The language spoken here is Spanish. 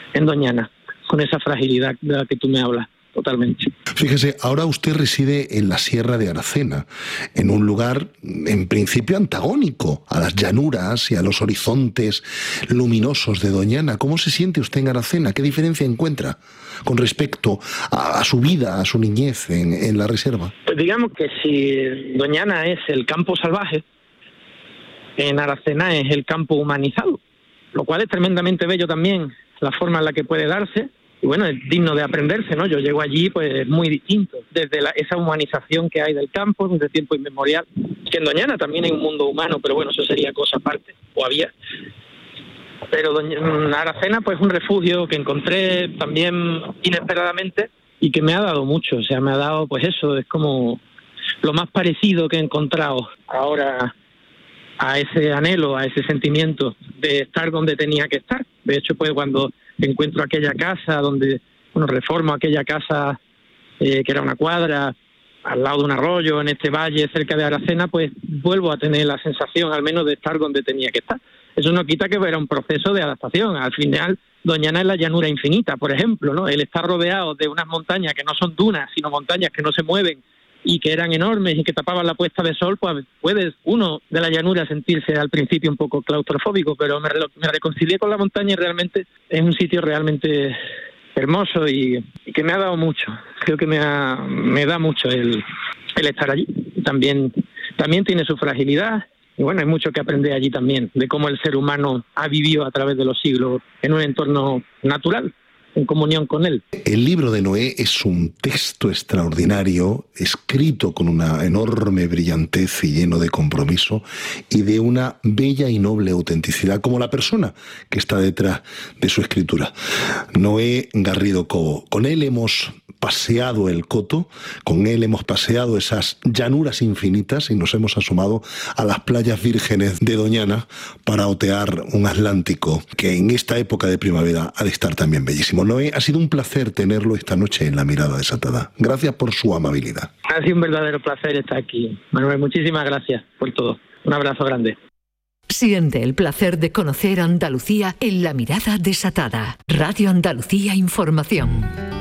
Doñana, con esa fragilidad de la que tú me hablas, totalmente. Fíjese, ahora usted reside en la Sierra de Aracena, en un lugar en principio antagónico a las llanuras y a los horizontes luminosos de Doñana. ¿Cómo se siente usted en Aracena? ¿Qué diferencia encuentra con respecto a su vida, a su niñez en la reserva? Pues digamos que si Doñana es el campo salvaje, en Aracena es el campo humanizado, lo cual es tremendamente bello también, la forma en la que puede darse. Y bueno, es digno de aprenderse, ¿no? Yo llego allí, pues es muy distinto, desde esa humanización que hay del campo desde tiempo inmemorial, que en Doñana también hay un mundo humano, pero bueno, eso sería cosa aparte, o había. Pero Aracena, pues un refugio que encontré también inesperadamente y que me ha dado mucho, o sea, me ha dado, pues eso, es como lo más parecido que he encontrado ahora a ese anhelo, a ese sentimiento de estar donde tenía que estar. De hecho, pues cuando encuentro aquella casa donde, reformo aquella casa que era una cuadra al lado de un arroyo en este valle cerca de Aracena, pues vuelvo a tener la sensación al menos de estar donde tenía que estar. Eso no quita que era un proceso de adaptación. Al final, Doñana es la llanura infinita, por ejemplo, ¿no? El estar rodeado de unas montañas que no son dunas, sino montañas que no se mueven y que eran enormes y que tapaban la puesta de sol, pues puede uno de la llanura sentirse al principio un poco claustrofóbico, pero me reconcilié con la montaña y realmente es un sitio realmente hermoso y que me ha dado mucho. Creo que me da mucho el estar allí. También tiene su fragilidad y bueno, hay mucho que aprender allí también, de cómo el ser humano ha vivido a través de los siglos en un entorno natural, en comunión con él. El libro de Noé es un texto extraordinario, escrito con una enorme brillantez y lleno de compromiso y de una bella y noble autenticidad, como la persona que está detrás de su escritura. Noé Garrido Cobo. Con él hemos paseado el Coto, con él hemos paseado esas llanuras infinitas y nos hemos asomado a las playas vírgenes de Doñana para otear un Atlántico que en esta época de primavera ha de estar también bellísimo. Noé, ha sido un placer tenerlo esta noche en La Mirada Desatada. Gracias por su amabilidad. Ha sido un verdadero placer estar aquí, Manuel. Muchísimas gracias por todo. Un abrazo grande. Siente el placer de conocer Andalucía en La Mirada Desatada. Radio Andalucía Información.